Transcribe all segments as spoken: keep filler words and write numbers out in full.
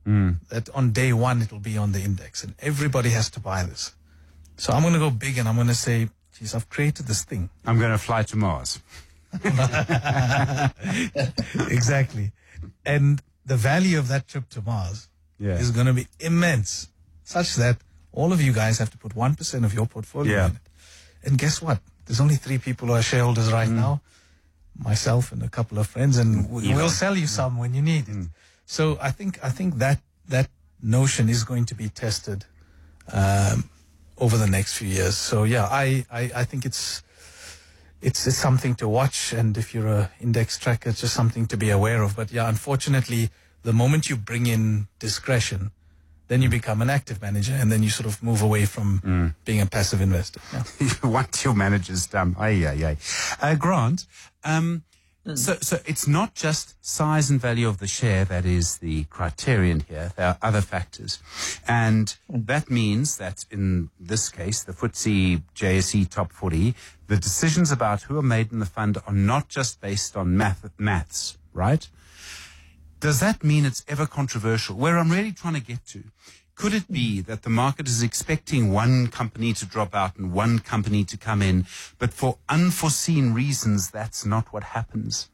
Mm. that on day one it will be on the index and everybody has to buy this. So I'm going to go big and I'm going to say, geez, I've created this thing. I'm going to fly to Mars. Exactly. And the value of that trip to Mars Yeah. is going to be immense, such that all of you guys have to put one percent of your portfolio Yeah. in it. And guess what? There's only three people who are shareholders right now, myself and a couple of friends, and we, we'll sell you some when you need it. So I think I think that that notion is going to be tested um, over the next few years. So yeah, I, I, I think it's it's it's something to watch, and if you're a index tracker, it's just something to be aware of. But yeah, unfortunately, the moment you bring in discretion, then you become an active manager, and then you sort of move away from Mm. being a passive investor. Yeah. You want your managers dumb. Aye, aye, aye. Uh, Grant, um, so, so it's not just size and value of the share that is the criterion here. There are other factors. And that means that in this case, the F T S E J S E Top forty, the decisions about who are made in the fund are not just based on math, maths, right? Does that mean it's ever controversial? Where I'm really trying to get to, could it be that the market is expecting one company to drop out and one company to come in, but for unforeseen reasons, that's not what happens?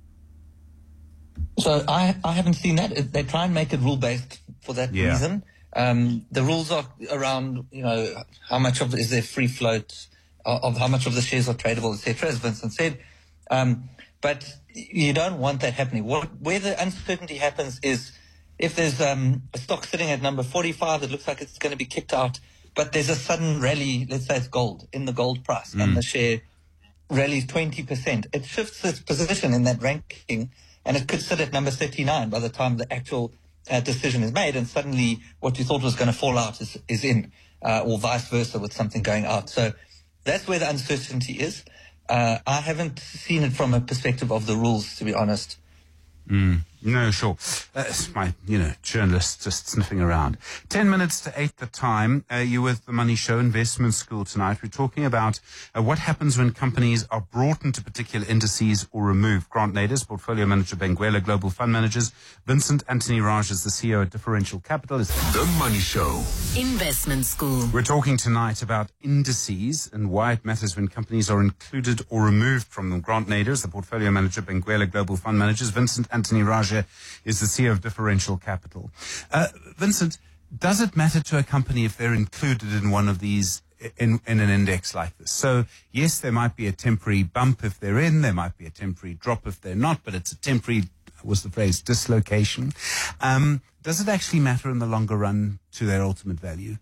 So I, I haven't seen that. They try and make it rule-based for that Yeah. reason. Um, the rules are around, you know, how much of is there free float, of, of how much of the shares are tradable, et cetera, as Vincent said. Um, but you don't want that happening. What, where the uncertainty happens is if there's um, a stock sitting at number forty-five that looks like it's going to be kicked out, but there's a sudden rally, let's say it's gold, in the gold price, Mm. and the share rallies twenty percent. It shifts its position in that ranking, and it could sit at number thirty-nine by the time the actual uh, decision is made, and suddenly what you thought was going to fall out is, is in, uh, or vice versa with something going out. So that's where the uncertainty is. Uh, I haven't seen it from a perspective of the rules, to be honest. Mm. No, sure. That's my, you know, journalist just sniffing around. Ten minutes to eight the time. Uh, you're with the Money Show Investment School tonight. We're talking about uh, what happens when companies are brought into particular indices or removed. Grant Naders, Portfolio Manager, Benguela Global Fund Managers. Vincent Anthony Raj is the C E O at Differential Capital. The Money Show. Investment School. We're talking tonight about indices and why it matters when companies are included or removed from them. Grant Naders, the Portfolio Manager, Benguela Global Fund Managers. Vincent Anthony Raja is the C E O of Differential Capital. Uh, Vincent, does it matter to a company if they're included in one of these, in, in an index like this? So, yes, there might be a temporary bump if they're in, there might be a temporary drop if they're not, but it's a temporary, was the phrase, dislocation. Um, does it actually matter in the longer run to their ultimate value?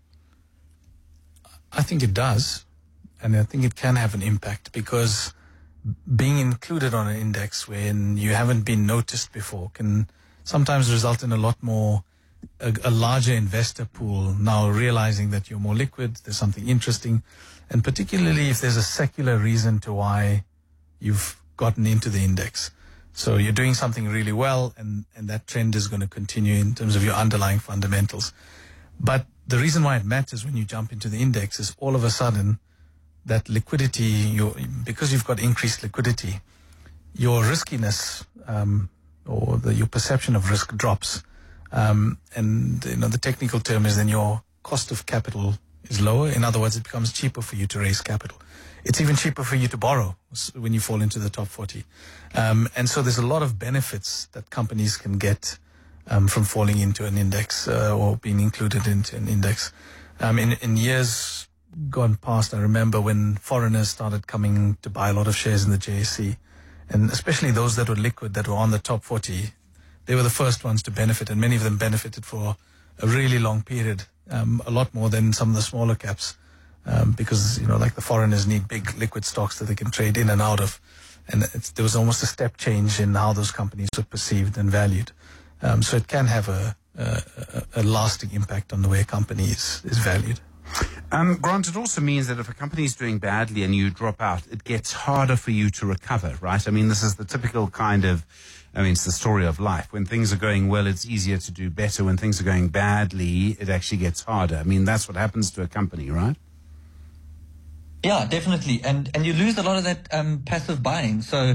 I think it does, and I think it can have an impact, because being included on an index when you haven't been noticed before can sometimes result in a lot more, a, a larger investor pool now realizing that you're more liquid, there's something interesting, and particularly if there's a secular reason to why you've gotten into the index. So you're doing something really well, and, and that trend is going to continue in terms of your underlying fundamentals. But the reason why it matters when you jump into the index is all of a sudden that liquidity, your, because you've got increased liquidity, your riskiness um, or the, your perception of risk drops. Um, and you know the technical term is then your cost of capital is lower. In other words, it becomes cheaper for you to raise capital. It's even cheaper for you to borrow when you fall into the top forty. Um, and so there's a lot of benefits that companies can get um, from falling into an index uh, or being included into an index. Um, in, in years gone past, I remember when foreigners started coming to buy a lot of shares in the J S E, and especially those that were liquid, that were on the top forty, they were the first ones to benefit, and many of them benefited for a really long period, um, a lot more than some of the smaller caps, um, because, you know, like the foreigners need big liquid stocks that they can trade in and out of, and it's, there was almost a step change in how those companies were perceived and valued. Um, so it can have a, a, a lasting impact on the way a company is, is valued. Um, Grant, it also means that if a company is doing badly and you drop out, it gets harder for you to recover, right? I mean, this is the typical kind of, I mean, it's the story of life. When things are going well, it's easier to do better. When things are going badly, it actually gets harder. I mean, that's what happens to a company, right? Yeah, definitely. And and you lose a lot of that um, passive buying. So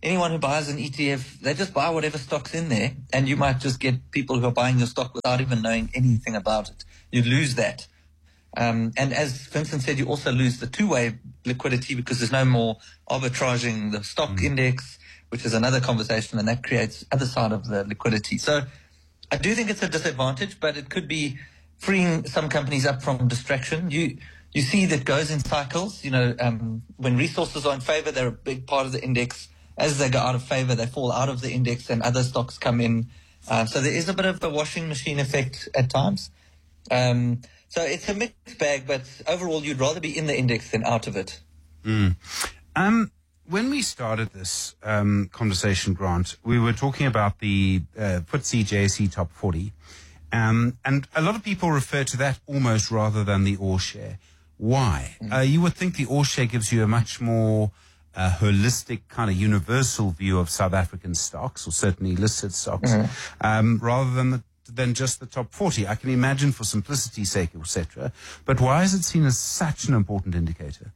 anyone who buys an E T F, they just buy whatever stock's in there, and you might just get people who are buying your stock without even knowing anything about it. You lose that. Um, and as Vincent said, you also lose the two-way liquidity because there's no more arbitraging the stock mm. index, which is another conversation, and that creates other side of the liquidity. So I do think it's a disadvantage, but it could be freeing some companies up from distraction. You you see that goes in cycles. You know, um, when resources are in favor, they're a big part of the index. As they go out of favor, they fall out of the index and other stocks come in. Uh, so there is a bit of a washing machine effect at times. Um, so it's a mixed bag, but overall you'd rather be in the index than out of it. Mm. Um, when we started this um, conversation, Grant, we were talking about the uh, F T S E J S E Top forty. Um, and a lot of people refer to that almost rather than the all share. Why? Mm. Uh, you would think the all share gives you a much more uh, holistic kind of universal view of South African stocks, or certainly listed stocks, mm-hmm. um, rather than the, than just the top forty. I can imagine for simplicity's sake, et cetera. But why is it seen as such an important indicator?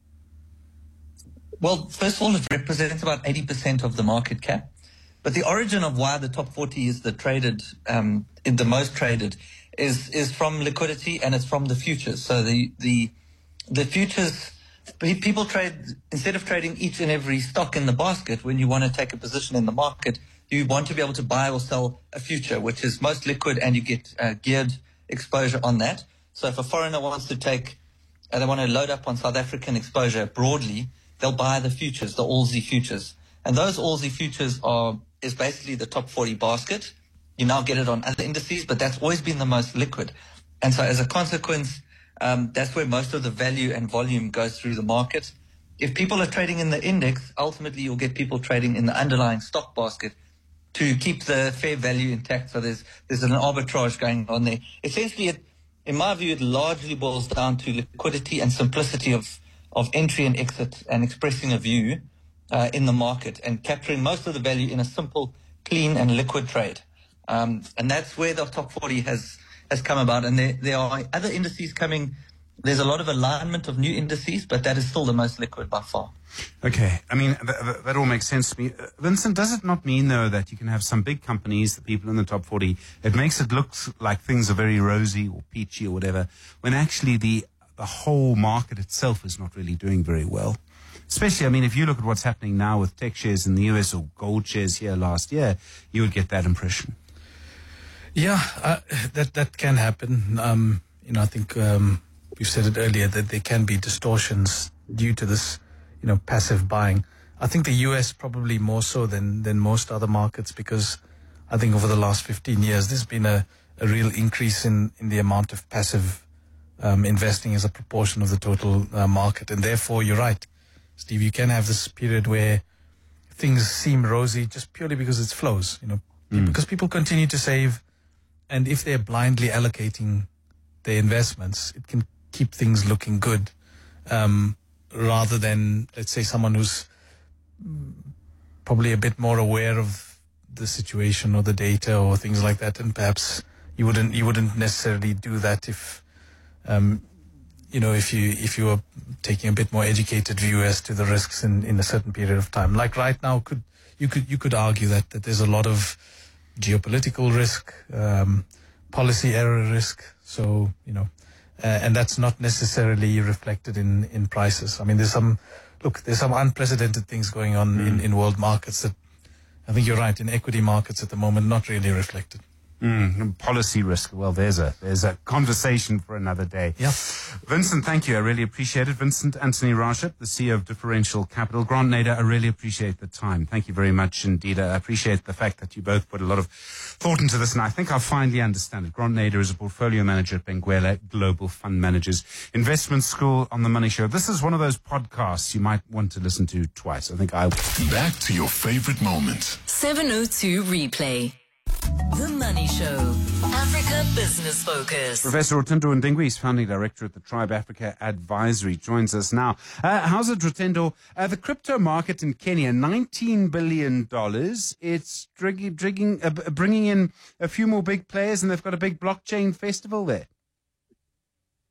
Well, first of all, it represents about eighty percent of the market cap. But the origin of why the top forty is the traded, um, the most traded, is is from liquidity, and it's from the futures. So the the the futures, people trade, instead of trading each and every stock in the basket, when you want to take a position in the market, you want to be able to buy or sell a future, which is most liquid, and you get uh, geared exposure on that. So if a foreigner wants to take, uh, they want to load up on South African exposure broadly, they'll buy the futures, the A L S I futures. And those A L S I futures are is basically the top forty basket. You now get it on other indices, but that's always been the most liquid. And so as a consequence, um, that's where most of the value and volume goes through the market. If people are trading in the index, ultimately you'll get people trading in the underlying stock basket to keep the fair value intact. So there's there's an arbitrage going on there. Essentially, it, in my view, it largely boils down to liquidity and simplicity of, of entry and exit, and expressing a view uh, in the market and capturing most of the value in a simple, clean and liquid trade. Um, and that's where the top forty has, has come about. And there, there are other indices coming. There's a lot of alignment of new indices, but that is still the most liquid by far. Okay. I mean, th- th- that all makes sense to me. Uh, Vincent, does it not mean, though, that you can have some big companies, the people in the top forty, it makes it look like things are very rosy or peachy or whatever, when actually the the whole market itself is not really doing very well? Especially, I mean, if you look at what's happening now with tech shares in the U S or gold shares here last year, you would get that impression. Yeah, uh, that that can happen. Um, you know, I think um, we've said it earlier that there can be distortions due to this, you know, passive buying. I think the U S probably more so than than most other markets, because I think over the last fifteen years there's been a, a real increase in, in the amount of passive um, investing as a proportion of the total uh, market, and therefore you're right, Steve. You can have this period where things seem rosy just purely because it's flows. You know, mm. because people continue to save. And if they're blindly allocating their investments, it can keep things looking good, um, rather than, let's say, someone who's probably a bit more aware of the situation or the data or things like that. And perhaps you wouldn't you wouldn't necessarily do that if, um, you know, if you if you were taking a bit more educated view as to the risks in, in a certain period of time. Like right now, could you could you could argue that that there's a lot of geopolitical risk, um, policy error risk. So, you know, uh, and that's not necessarily reflected in, in prices. I mean, there's some, look, there's some unprecedented things going on mm. in, in world markets that I think you're right, in equity markets at the moment, not really reflected. Mm, policy risk. Well, there's a there's a conversation for another day. Yeah. Vincent, thank you. I really appreciate it. Vincent Anthony Rajab, the C E O of Differential Capital. Grant Nader, I really appreciate the time. Thank you very much indeed. I appreciate the fact that you both put a lot of thought into this, and I think I'll finally understand it. Grant Nader is a portfolio manager at Benguela Global Fund Managers Investment School on The Money Show. This is one of those podcasts you might want to listen to twice. I think I'll... Back to your favorite moments. seven oh two Replay. The Money Show, Africa Business Focus. Professor Rutendo Ndingwi is founding director at the Tribe Africa Advisory, joins us now. Uh, how's it, Rutendo? Uh, the crypto market in Kenya, nineteen billion dollars. It's drigging, drigging, uh, bringing in a few more big players, and they've got a big blockchain festival there.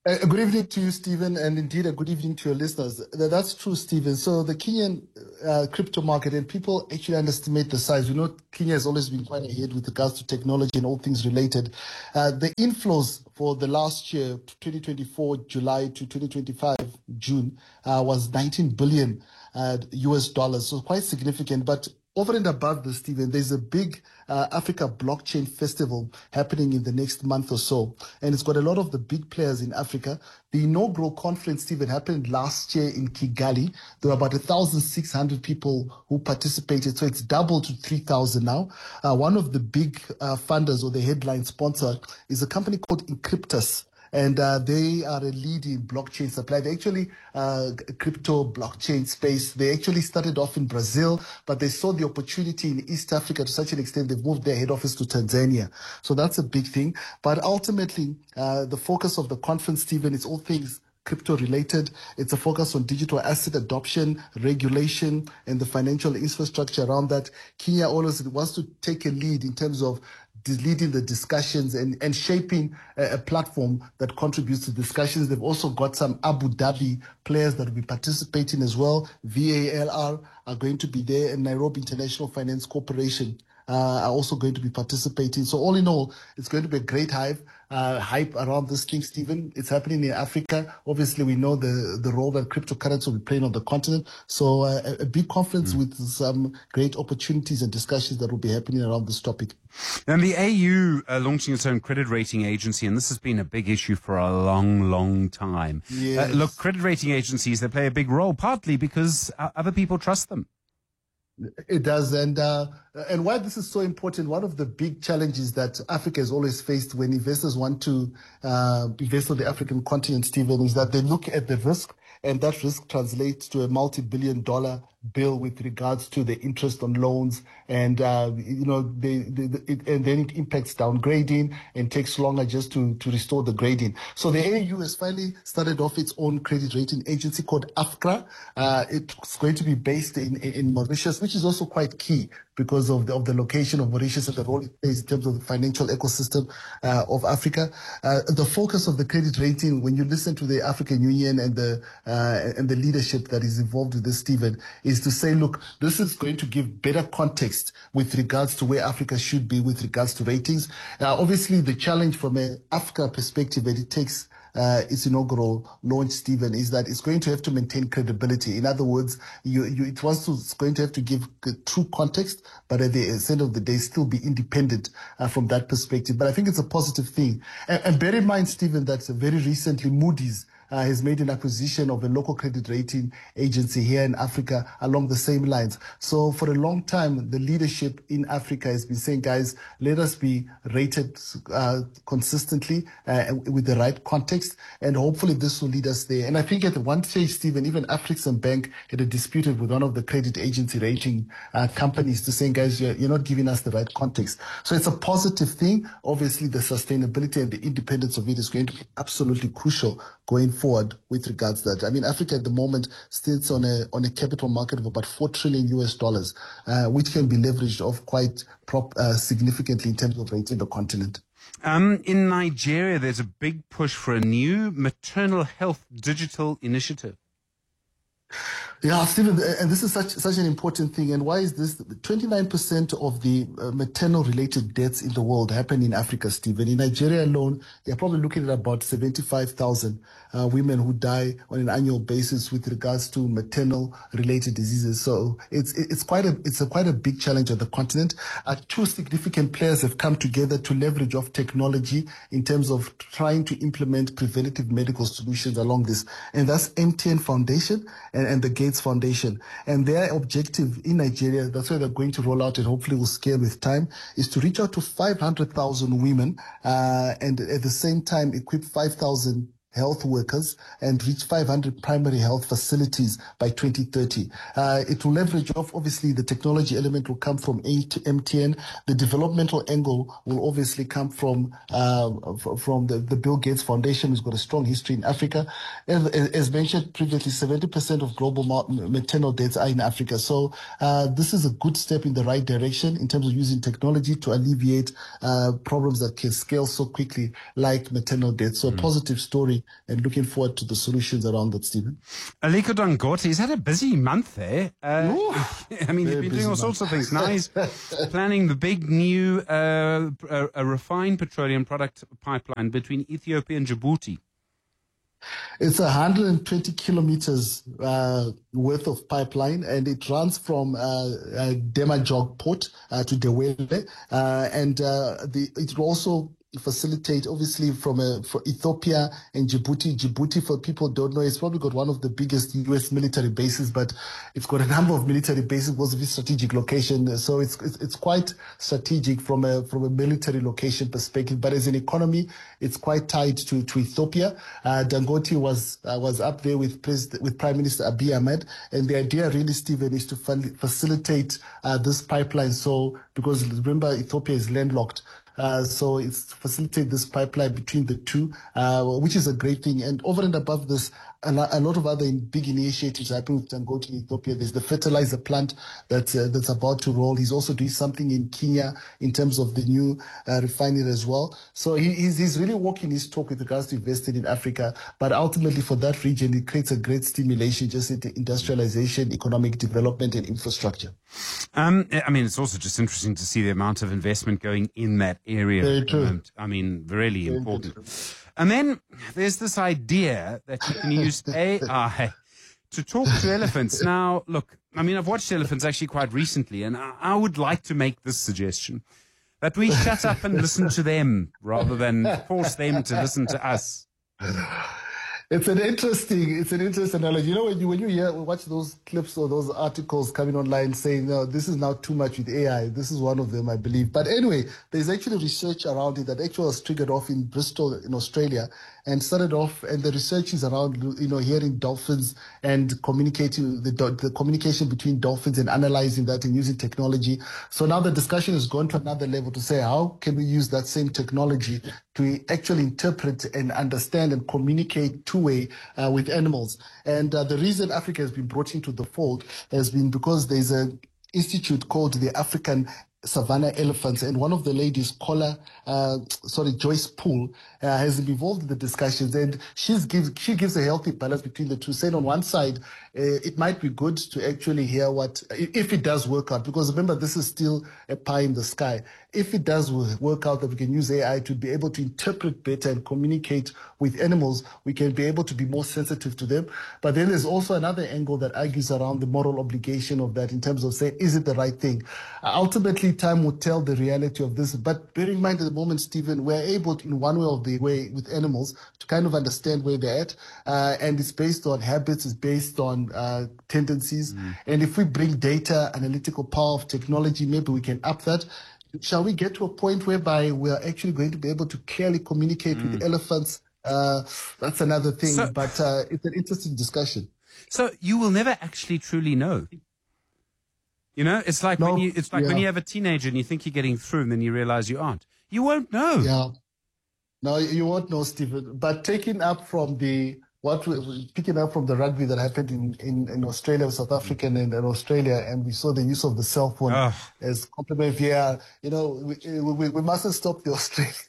Uh, good evening to you, Stephen, and indeed a good evening to your listeners. Th- That's true, Stephen. So the Kenyan uh, crypto market, and people actually underestimate the size. We know Kenya has always been quite ahead with regards to technology and all things related. Uh, the inflows for the last year, twenty twenty-four July to twenty twenty-five June, uh, was nineteen billion uh, U S dollars, so quite significant. But over and above this, Stephen, there's a big uh, Africa Blockchain Festival happening in the next month or so. And it's got a lot of the big players in Africa. The inaugural conference, Stephen, happened last year in Kigali. There were about one thousand six hundred people who participated. So it's doubled to three thousand now. Uh, one of the big uh, funders or the headline sponsor is a company called Encryptus. And uh, they are a leading blockchain supplier. They actually, uh, crypto blockchain space, they actually started off in Brazil, but they saw the opportunity in East Africa to such an extent they've moved their head office to Tanzania. So that's a big thing. But ultimately, uh, the focus of the conference, Stephen, is all things crypto related. It's a focus on digital asset adoption, regulation, and the financial infrastructure around that. Kenya always wants to take a lead in terms of leading the discussions and, and shaping a, a platform that contributes to discussions. They've also got some Abu Dhabi players that will be participating as well. V A L R are going to be there, and Nairobi International Finance Corporation uh, are also going to be participating. So all in all, it's going to be a great hive. Uh, hype around this thing, Stephen. It's happening in Africa. Obviously, we know the, the role that cryptocurrency will be playing on the continent. So uh, a, a big conference mm. with some great opportunities and discussions that will be happening around this topic. And the A U uh, launching its own credit rating agency, and this has been a big issue for a long, long time. Yes. Uh, look, credit rating agencies, they play a big role, partly because uh, other people trust them. It does. And uh, and why this is so important, one of the big challenges that Africa has always faced when investors want to uh, invest on the African continent, Stephen, is that they look at the risk, and that risk translates to a multi-billion dollar bill with regards to the interest on loans, and uh, you know, they, they, they, it, and then it impacts downgrading and takes longer just to, to restore the grading. So the A U has finally started off its own credit rating agency called AFCRA. Uh, it's going to be based in, in, in Mauritius, which is also quite key because of the, of the location of Mauritius and the role it plays in terms of the financial ecosystem uh, of Africa. Uh, the focus of the credit rating, when you listen to the African Union and the uh, and the leadership that is involved with this, Stephen, is to say, look, this is going to give better context with regards to where Africa should be with regards to ratings. Uh, obviously, the challenge from an Africa perspective that it takes Uh, its inaugural launch, Stephen, is that it's going to have to maintain credibility. In other words, you, you, it wants to, it's going to have to give true context, but at the end of the day, still be independent uh, from that perspective. But I think it's a positive thing. And, and bear in mind, Stephen, that very recently Moody's Uh, has made an acquisition of a local credit rating agency here in Africa along the same lines. So for a long time, the leadership in Africa has been saying, guys, let us be rated uh, consistently uh, with the right context, and hopefully this will lead us there. And I think at one stage, Stephen, even African Bank had a dispute with one of the credit agency rating uh, companies to saying, guys, you're, you're not giving us the right context. So it's a positive thing. Obviously, the sustainability and the independence of it is going to be absolutely crucial going forward with regards to that. I mean, Africa at the moment sits on a on a capital market of about four trillion U S dollars, uh, which can be leveraged off quite prop, uh, significantly in terms of rating the continent. Um, in Nigeria, there's a big push for a new maternal health digital initiative. Yeah, Stephen, and this is such such an important thing. And why is this? twenty-nine percent of the uh, maternal-related deaths in the world happen in Africa, Stephen. In Nigeria alone, they're probably looking at about seventy-five thousand uh, women who die on an annual basis with regards to maternal-related diseases. So it's it's quite a it's a quite a big challenge on the continent. Uh, two significant players have come together to leverage off technology in terms of trying to implement preventative medical solutions along this, and that's M T N Foundation and, and the Gates Foundation. And their objective in Nigeria, that's why they're going to roll out and hopefully will scale with time, is to reach out to five hundred thousand women uh, and at the same time equip five thousand health workers and reach five hundred primary health facilities by twenty thirty. Uh, it will leverage off, obviously, the technology element will come from M T N. The developmental angle will obviously come from uh, from the, the Bill Gates Foundation, who's got a strong history in Africa. As, as mentioned previously, seventy percent of global maternal deaths are in Africa. So uh, this is a good step in the right direction in terms of using technology to alleviate uh, problems that can scale so quickly, like maternal deaths. So mm. a positive story and looking forward to the solutions around that, Stephen. Aliko Dangote, he's had a busy month there. Uh, I mean, he's been doing all month. sorts of things. Now he's planning the big new uh, a, a refined petroleum product pipeline between Ethiopia and Djibouti. It's one hundred twenty kilometers uh, worth of pipeline, and it runs from uh, uh, Demajog port uh, to Dewele, uh, and uh, the, it will also facilitate, obviously, from a, for Ethiopia and Djibouti. Djibouti, for people who don't know, it's probably got one of the biggest U S military bases, but it's got a number of military bases because of its strategic location. So it's, it's it's quite strategic from a from a military location perspective. But as an economy, it's quite tied to to Ethiopia. Uh, Dangote was uh, was up there with President, with Prime Minister Abiy Ahmed, and the idea, really, Stephen, is to fund, facilitate uh, this pipeline. So because remember, Ethiopia is landlocked. Uh, so it's facilitate this pipeline between the two, uh, which is a great thing. And over and above this, a, lo- a lot of other in big initiatives happening with Dangote in Ethiopia. There's the fertilizer plant that's, uh, that's about to roll. He's also doing something in Kenya in terms of the new uh, refinery as well. So he, he's, he's really walking his talk with regards to investing in Africa. But ultimately for that region, it creates a great stimulation just into industrialization, economic development and infrastructure. Um, I mean, it's also just interesting to see the amount of investment going in that area. Very true. I mean, really Very important. true. And then there's this idea that you can use A I to talk to elephants. Now, look, I mean, I've watched elephants actually quite recently, and I, I would like to make this suggestion, that we shut up and listen to them rather than force them to listen to us. It's an interesting, it's an interesting analogy. You know, when you when you hear watch those clips or those articles coming online saying, no, this is now too much with A I. This is one of them, I believe. But anyway, there's actually research around it that actually was triggered off in Bristol, in Australia, and started off, and the research is around, you know, hearing dolphins and communicating, the, the communication between dolphins and analyzing that and using technology. So now the discussion has gone to another level to say, how can we use that same technology to actually interpret and understand and communicate two-way uh, with animals? And uh, the reason Africa has been brought into the fold has been because there's an institute called the African Savannah Elephants, and one of the ladies, Kola, uh, sorry, Joyce Poole, uh, has been involved in the discussions, and she's gives she gives a healthy balance between the two, saying on one side, uh, it might be good to actually hear what, if it does work out, because remember, this is still a pie in the sky. If it does work out that we can use A I to be able to interpret better and communicate with animals, we can be able to be more sensitive to them. But then there's also another angle that argues around the moral obligation of that in terms of saying, is it the right thing? Uh, ultimately, time will tell the reality of this. But bear in mind at the moment, Stephen, we're able to, in one way or the way with animals to kind of understand where they're at. Uh, and it's based on habits, it's based on uh, tendencies. Mm. And if we bring data, analytical power of technology, maybe we can up that. Shall we get to a point whereby we are actually going to be able to clearly communicate mm. with elephants? Uh, that's another thing, so, but uh, it's an interesting discussion. So you will never actually truly know. You know, it's like no, when you it's like yeah. when you have a teenager and you think you're getting through, and then you realize you aren't. You won't know. Yeah, no, you won't know, Stephen. But taking up from the what we, picking up from the rugby that happened in, in, in Australia, South Africa, and in Australia, and we saw the use of the cell phone oh. as complement. Yeah, you know, we, we, we mustn't stop the Australians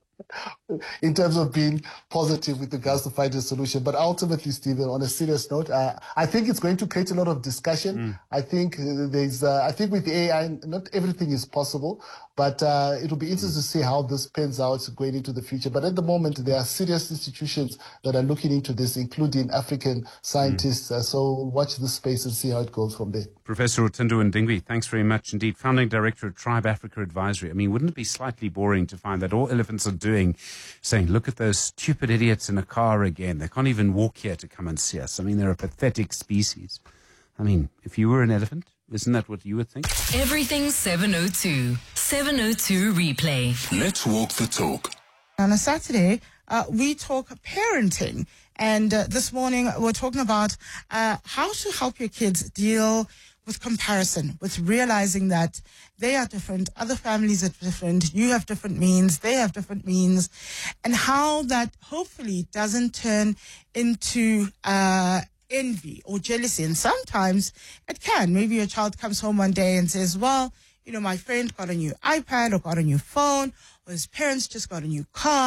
in terms of being positive with regards to finding a solution. But ultimately, Stephen, on a serious note, uh, I think it's going to create a lot of discussion. Mm. I think uh, there's, uh, I think with A I, not everything is possible, but uh, it'll be interesting to see how this pans out going into the future. But at the moment, there are serious institutions that are looking into this, including African scientists. Mm. Uh, so watch this space and see how it goes from there. Professor Uthando Ndingwi, thanks very much indeed. Founding Director of Tribe Africa Advisory. I mean, wouldn't it be slightly boring to find that all elephants are doing, saying, look at those stupid idiots in a car again. They can't even walk here to come and see us. I mean, they're a pathetic species. I mean, if you were an elephant, isn't that what you would think? Everything seven oh two. seven oh two Replay. Let's walk the talk. On a Saturday, uh, we talk parenting. And uh, this morning, we're talking about uh, how to help your kids deal with comparison, with realizing that they are different, other families are different, you have different means, they have different means, and how that hopefully doesn't turn into uh, envy or jealousy. And sometimes it can. Maybe your child comes home one day and says, well, you know, my friend got a new iPad or got a new phone, or his parents just got a new car.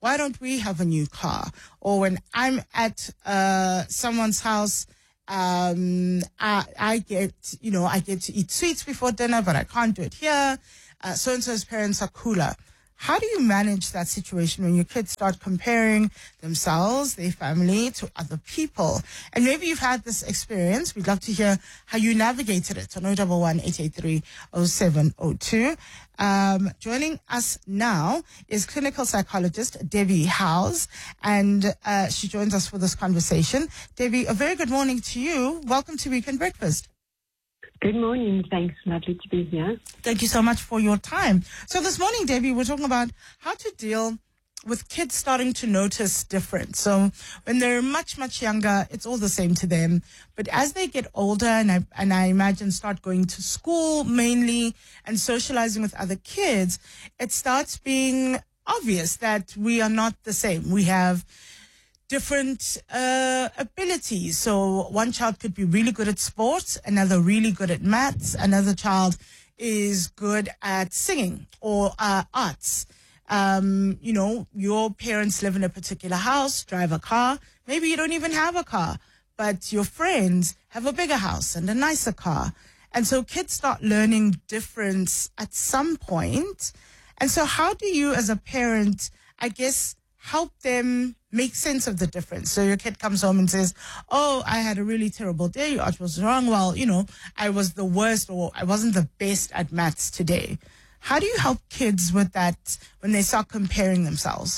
why don't we have a new car? Or when I'm at uh, someone's house, um, I, I get, you know, I get to eat sweets before dinner, but I can't do it here. Uh, so-and-so's parents are cooler. How do you manage that situation when your kids start comparing themselves, their family, to other people? And maybe you've had this experience. We'd love to hear how you navigated it on zero one one, eight eight three, zero seven zero two. Um, joining us now is clinical psychologist Debbie Howes, and uh, she joins us for this conversation. Debbie, a very good morning to you. Welcome to Weekend Breakfast. Good morning. Thanks. Lovely to be here. Thank you so much for your time. So this morning, Debbie, we're talking about how to deal with kids starting to notice difference. So when they're much, much younger, it's all the same to them. But as they get older, and I, and I imagine start going to school mainly and socializing with other kids, it starts being obvious that we are not the same. We have different uh, abilities. So one child could be really good at sports, another really good at maths, another child is good at singing or uh, arts. Um, you know, your parents live in a particular house, drive a car. Maybe you don't even have a car, but your friends have a bigger house and a nicer car. And so kids start learning difference at some point. And so how do you as a parent, I guess, help them make sense of the difference? So your kid comes home and says, oh, I had a really terrible day. What was wrong? Well, you know, I was the worst, or I wasn't the best at maths today. How do you help kids with that when they start comparing themselves?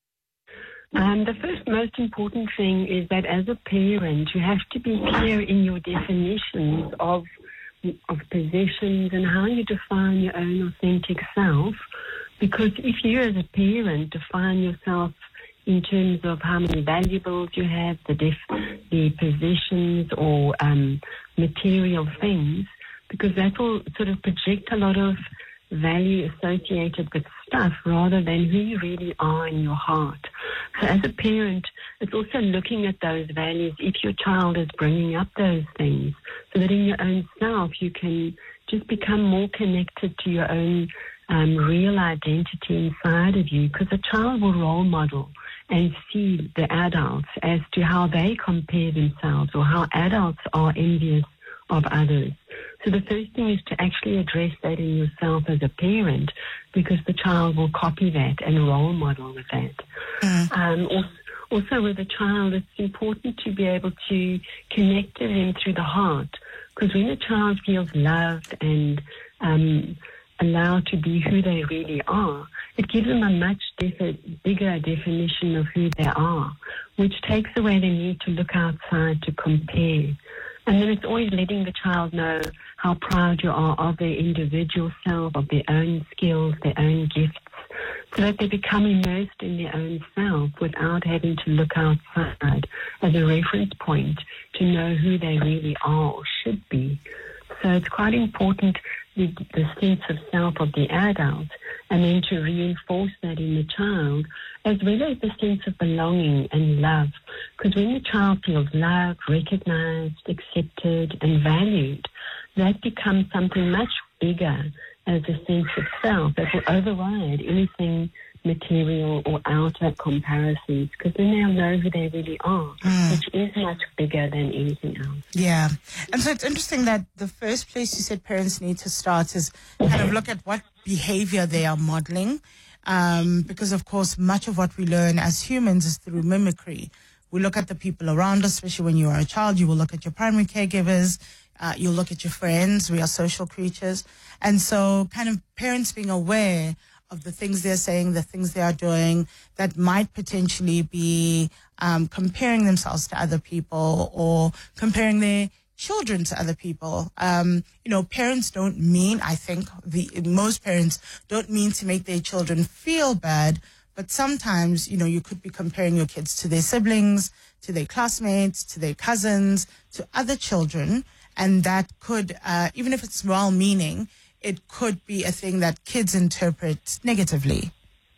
Um, the first most important thing is that as a parent, you have to be clear in your definitions of of possessions and how you define your own authentic self. Because if you as a parent define yourself in terms of how many valuables you have, the def- the possessions or um, material things, because that will sort of project a lot of value associated with stuff rather than who you really are in your heart. So as a parent, it's also looking at those values if your child is bringing up those things, so that in your own self you can just become more connected to your own Um, real identity inside of you, because a child will role model and see the adults as to how they compare themselves or how adults are envious of others. So the first thing is to actually address that in yourself as a parent, because the child will copy that and role model with that. Mm. Um, also, also with a child, it's important to be able to connect to them through the heart, because when a child feels loved and um, allowed to be who they really are, it gives them a much defi- bigger definition of who they are, which takes away the need to look outside to compare. And then it's always letting the child know how proud you are of their individual self, of their own skills, their own gifts, so that they become immersed in their own self without having to look outside as a reference point to know who they really are or should be. So it's quite important, the, the sense of self of the adult, and then to reinforce that in the child, as well as the sense of belonging and love. Because when the child feels loved, recognized, accepted, and valued, that becomes something much bigger as a sense of self that will override anything material or outer comparisons, because then they'll know who they really are, mm. which is much bigger than anything else. Yeah. And so it's interesting that the first place you said parents need to start is kind of look at what behavior they are modeling, um, because, of course, much of what we learn as humans is through mimicry. We look at the people around us, especially when you are a child. You will look at your primary caregivers. Uh, you'll look at your friends. We are social creatures. And so kind of parents being aware of the things they're saying, the things they are doing that might potentially be um, comparing themselves to other people or comparing their children to other people. Um, you know, parents don't mean, I think, the most parents don't mean to make their children feel bad, but sometimes, you know, you could be comparing your kids to their siblings, to their classmates, to their cousins, to other children, and that could, uh, even if it's well-meaning, it could be a thing that kids interpret negatively.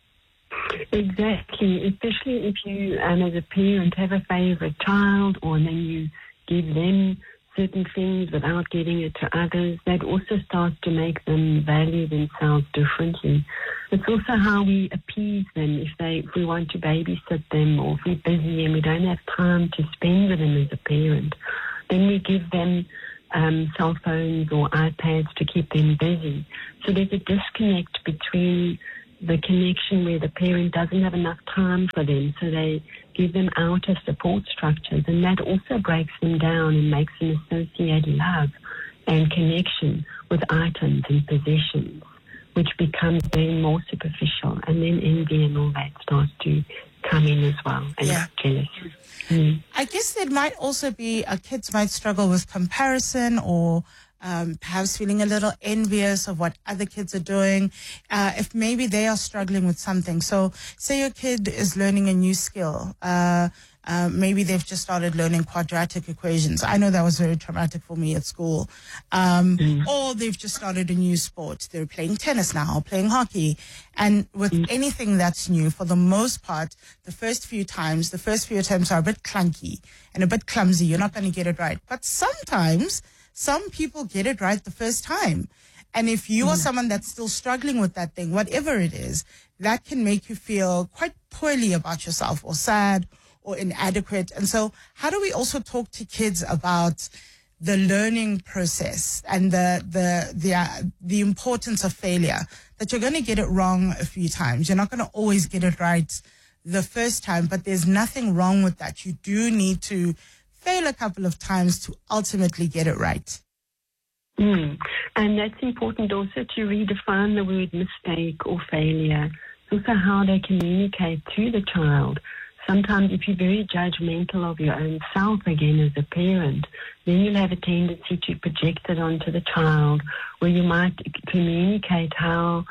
Exactly, especially if you, um, as a parent, have a favorite child, or then you give them certain things without giving it to others. That also starts to make them value themselves differently. It's also how we appease them if they if we want to babysit them, or if we're busy and we don't have time to spend with them as a parent. Then we give them um, cell phones or iPads to keep them busy. So there's a disconnect between the connection where the parent doesn't have enough time for them, so they give them outer support structures, and that also breaks them down and makes them associate love and connection with items and possessions, which becomes then more superficial, and then envy and all that starts to come in as well, and Yeah. jealousy. Mm. I guess there might also be, uh, kids might struggle with comparison, or um, perhaps feeling a little envious of what other kids are doing, uh, if maybe they are struggling with something. So say your kid is learning a new skill. Uh, uh, maybe they've just started learning quadratic equations. I know that was very traumatic for me at school. Um, Mm. Or they've just started a new sport. They're playing tennis now, or playing hockey. And with anything that's new, for the most part, the first few times, the first few attempts are a bit clunky and a bit clumsy. You're not going to get it right. But sometimes some people get it right the first time. And if you are someone that's still struggling with that thing, whatever it is, that can make you feel quite poorly about yourself, or sad, or inadequate. And so how do we also talk to kids about the learning process and the the the uh, the importance of failure, that you're going to get it wrong a few times. You're not going to always get it right the first time, but there's nothing wrong with that. You do need to fail a couple of times to ultimately get it right. Mm. And that's important also to redefine the word mistake or failure. It's also how they communicate to the child. Sometimes if you're very judgmental of your own self, again, as a parent, then you'll have a tendency to project it onto the child, where you might communicate how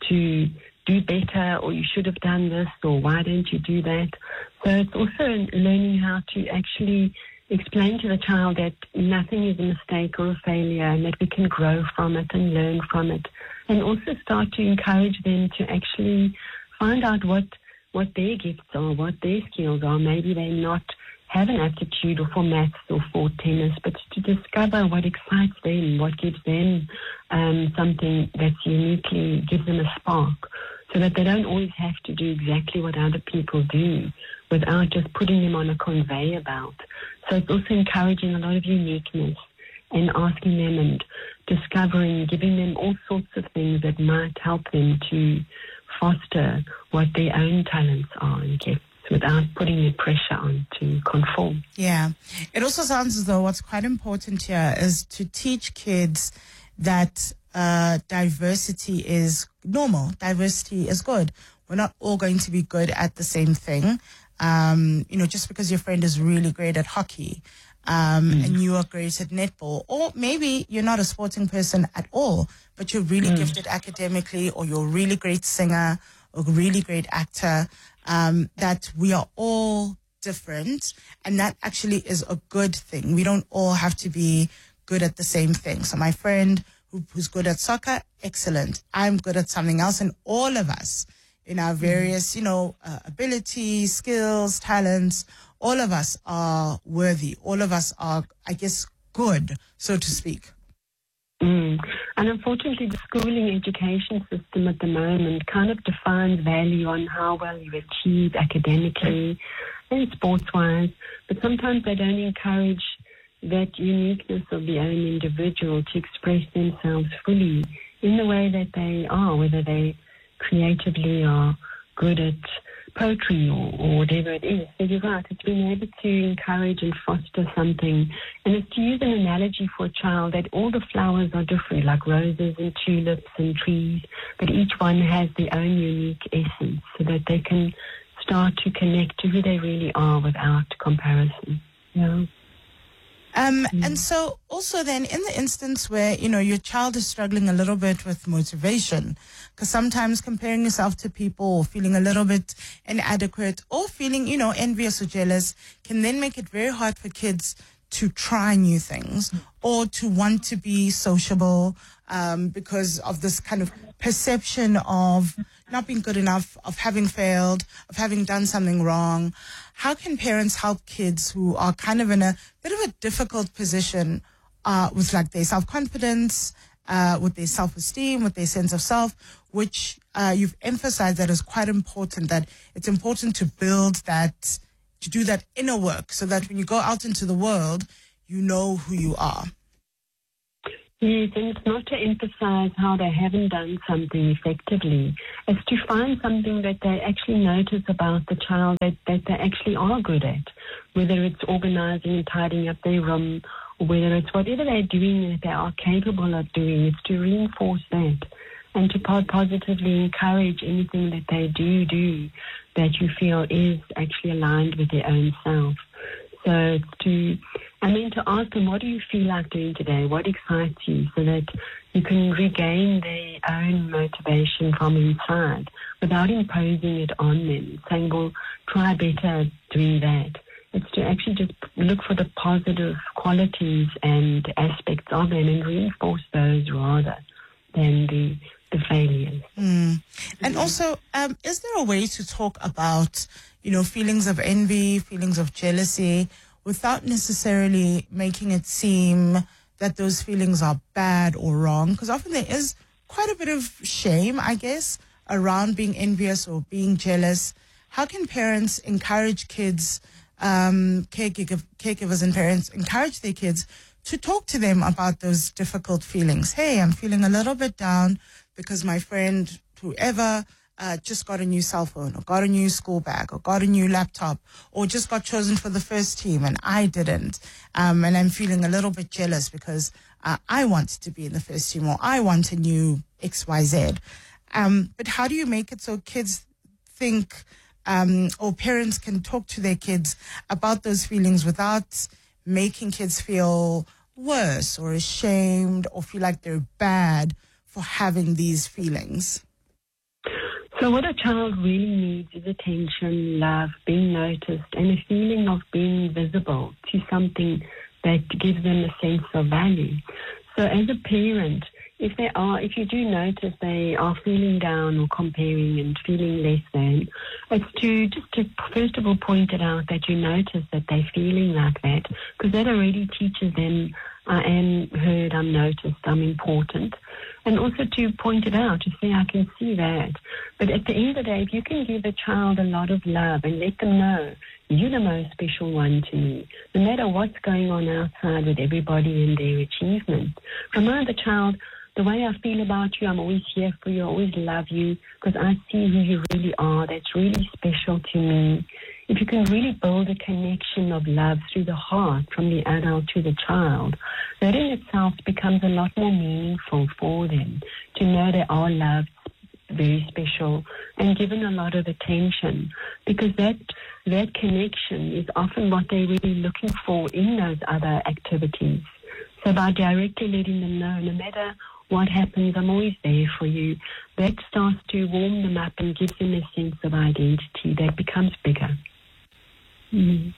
to do better, or you should have done this, or why don't you do that. So it's also learning how to actually explain to the child that nothing is a mistake or a failure, and that we can grow from it and learn from it. And also start to encourage them to actually find out what what their gifts are, what their skills are. Maybe they not have an aptitude or for maths or for tennis, but to discover what excites them, what gives them um, something that uniquely gives them a spark, so that they don't always have to do exactly what other people do without just putting them on a conveyor belt. So it's also encouraging a lot of uniqueness and asking them and discovering, giving them all sorts of things that might help them to foster what their own talents are and gifts, without putting the pressure on to conform. Yeah. It also sounds as though what's quite important here is to teach kids that uh, diversity is normal. Diversity is good. We're not all going to be good at the same thing. Um, you know, just because your friend is really great at hockey, um, mm. and you are great at netball, or maybe you're not a sporting person at all, but you're really mm. gifted academically, or you're a really great singer, or a really great actor, um, that we are all different, and that actually is a good thing. We don't all have to be good at the same thing. So my friend who, who's good at soccer, excellent. I'm good at something else, and all of us in our various, you know, uh, abilities, skills, talents, all of us are worthy. All of us are, I guess, good, so to speak. Mm. And unfortunately, the schooling education system at the moment kind of defines value on how well you achieve academically and sports-wise, but sometimes they don't encourage that uniqueness of the own individual to express themselves fully in the way that they are, whether they creatively are good at poetry or, or whatever it is. So you're right, it's being able to encourage and foster something. And it's to use an analogy for a child that all the flowers are different, like roses and tulips and trees, but each one has their own unique essence, so that they can start to connect to who they really are without comparison. Yeah. Um, mm. And so also then in the instance where, you know, your child is struggling a little bit with motivation, because sometimes comparing yourself to people or feeling a little bit inadequate or feeling, you know, envious or jealous can then make it very hard for kids to try new things or to want to be sociable, um, because of this kind of perception of not being good enough, of having failed, of having done something wrong. How can parents help kids who are kind of in a bit of a difficult position uh, with like their self-confidence uh, with their self-esteem, with their sense of self, which uh, you've emphasized that is quite important, that it's important to build that, to do that inner work so that when you go out into the world, you know who you are. Yes, and it's not to emphasize how they haven't done something effectively. It's to find something that they actually notice about the child that, that they actually are good at, whether it's organizing and tidying up their room, or whether it's whatever they're doing that they are capable of doing. It's to reinforce that and to positively encourage anything that they do do that you feel is actually aligned with their own self. So it's to, and then to ask them, what do you feel like doing today? What excites you? So that you can regain their own motivation from inside without imposing it on them, saying, well, try better doing that. It's to actually just look for the positive qualities and aspects of them and reinforce those rather than the, the failures. Mm. And also, um, is there a way to talk about, you know, feelings of envy, feelings of jealousy, without necessarily making it seem that those feelings are bad or wrong? Because often there is quite a bit of shame, I guess, around being envious or being jealous. How can parents encourage kids, um, caregiv- caregivers and parents encourage their kids to talk to them about those difficult feelings? Hey, I'm feeling a little bit down because my friend, whoever, Uh, just got a new cell phone or got a new school bag or got a new laptop or just got chosen for the first team and I didn't. Um, and I'm feeling a little bit jealous because uh, I want to be in the first team or I want a new X Y Z. Um, but how do you make it so kids think um, or parents can talk to their kids about those feelings without making kids feel worse or ashamed or feel like they're bad for having these feelings? So what a child really needs is attention, love, being noticed, and a feeling of being visible to something that gives them a sense of value. So as a parent, if they are, if you do notice they are feeling down or comparing and feeling less than, it's to just to first of all point it out that you notice that they're feeling like that, because that already teaches them, I am heard, I'm noticed, I'm important. And also to point it out, to say, I can see that. But at the end of the day, if you can give a child a lot of love and let them know, you're the most special one to me, no matter what's going on outside with everybody and their achievements. Remind the child, the way I feel about you, I'm always here for you, I always love you, because I see who you really are. That's really special to me. If you can really build a connection of love through the heart from the adult to the child, that in itself becomes a lot more meaningful for them to know they are loved, very special, and given a lot of attention, because that that connection is often what they're really looking for in those other activities. So by directly letting them know, no matter what happens, I'm always there for you, that starts to warm them up and gives them a sense of identity that becomes bigger. Mm.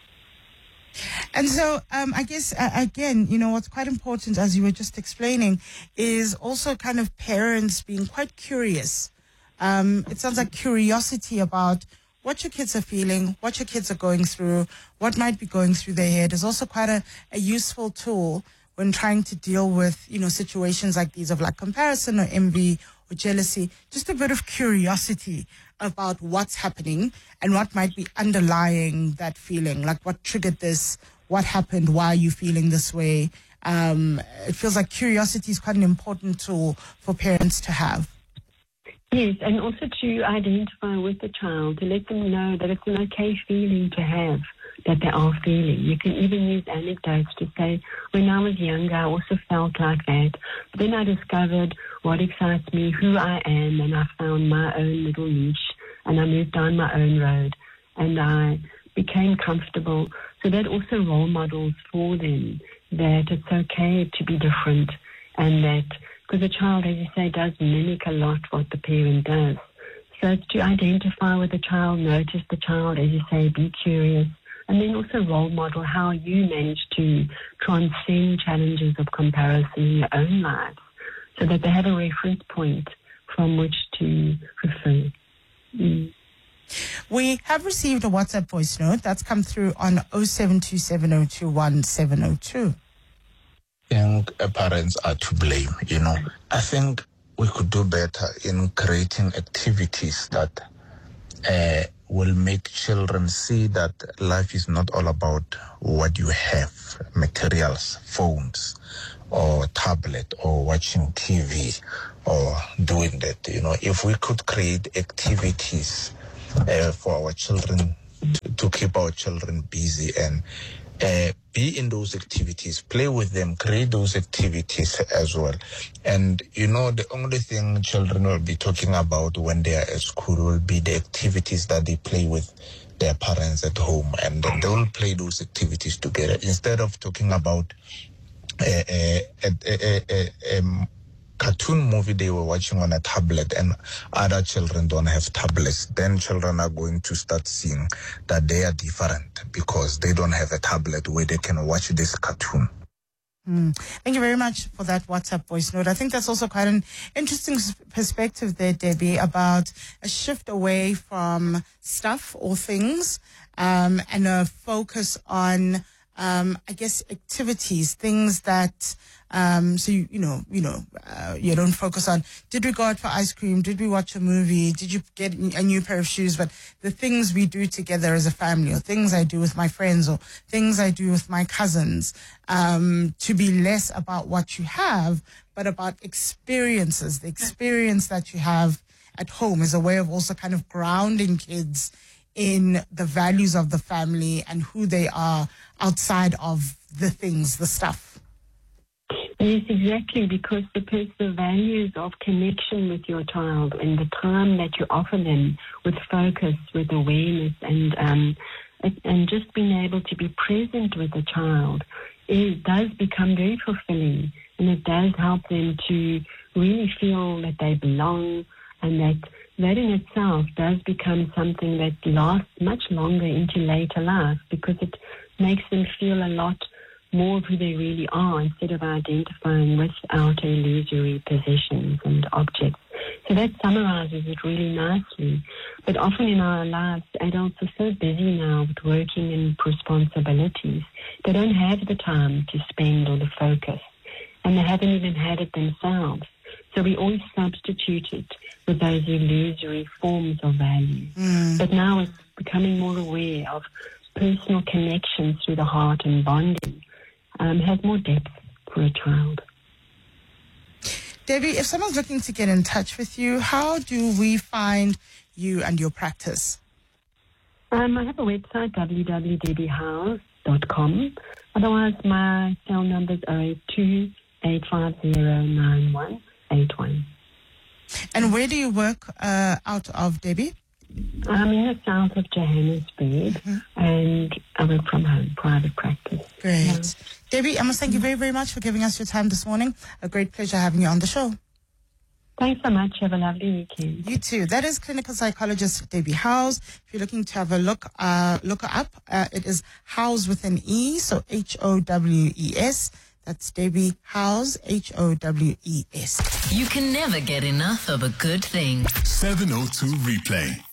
And so um, I guess, uh, again, you know, what's quite important, as you were just explaining, is also kind of parents being quite curious. Um, it sounds like curiosity about what your kids are feeling, what your kids are going through, what might be going through their head is also quite a, a useful tool when trying to deal with, you know, situations like these of like comparison or envy or jealousy. Just a bit of curiosity about what's happening and what might be underlying that feeling, like what triggered this, what happened, why are you feeling this way. Um, it feels like curiosity is quite an important tool for parents to have. Yes, and also to identify with the child, to let them know that it's an okay feeling to have, that they are feeling. You can even use anecdotes to say, when I was younger, I also felt like that. But then I discovered what excites me, who I am, and I found my own little niche, and I moved down my own road, and I became comfortable. So that also role models for them that it's okay to be different, and that, because a child, as you say, does mimic a lot what the parent does. So it's to identify with the child, notice the child, as you say, be curious, and then also role model how you manage to transcend challenges of comparison in your own lives so that they have a reference point from which to refer. Mm. We have received a WhatsApp voice note that's come through on oh seven two seven oh two one seven oh two. think uh, parents are to blame, you know. I think we could do better in creating activities that uh, will make children see that life is not all about what you have, materials, phones, or tablet, or watching T V, or doing that. You know, if we could create activities uh, for our children, to, to keep our children busy and uh, be in those activities, play with them, create those activities as well. And, you know, the only thing children will be talking about when they are at school will be the activities that they play with their parents at home, and then they will play those activities together instead of talking about a, a, a, a, a, a cartoon movie they were watching on a tablet and other children don't have tablets. Then children are going to start seeing that they are different because they don't have a tablet where they can watch this cartoon. Mm. Thank you very much for that WhatsApp voice note. I think that's also quite an interesting perspective there, Debbie, about a shift away from stuff or things um, and a focus on, um, I guess, activities, things that, um, so, you, you know, you know, uh, you don't focus on, did we go out for ice cream? Did we watch a movie? Did you get a new pair of shoes? But the things we do together as a family, or things I do with my friends, or things I do with my cousins, um, to be less about what you have, but about experiences. The experience that you have at home is a way of also kind of grounding kids in the values of the family and who they are outside of the things, the stuff. Yes, exactly, because the personal values of connection with your child and the time that you offer them with focus, with awareness, and um, and just being able to be present with the child, it does become very fulfilling, and it does help them to really feel that they belong, and that that in itself does become something that lasts much longer into later life, because it makes them feel a lot more of who they really are instead of identifying with outer illusory possessions and objects. So that summarizes it really nicely. But often in our lives, adults are so busy now with working and responsibilities, they don't have the time to spend or the focus, and they haven't even had it themselves. So we always substitute it with those illusory forms of value. Mm. But now it's becoming more aware of personal connections through the heart and bonding. Um, has more depth for a child. Debbie, if someone's looking to get in touch with you, how do we find you and your practice? Um, I have a website, w w w dot debbie howes dot com. Otherwise, my cell number is zero eight two, eight five zero, nine one eight one. And where do you work uh, out of, Debbie? I'm in the south of Johannesburg, mm-hmm. and I work from home, private practice. Great. Yeah. Debbie, I must thank you very, very much for giving us your time this morning. A great pleasure having you on the show. Thanks so much. Have a lovely weekend. You too. That is clinical psychologist Debbie Howes. If you're looking to have a look, uh, look her up. Uh, it is Howes with an E, so H O W E S. That's Debbie Howes, H O W E S. You can never get enough of a good thing. seven oh two Replay.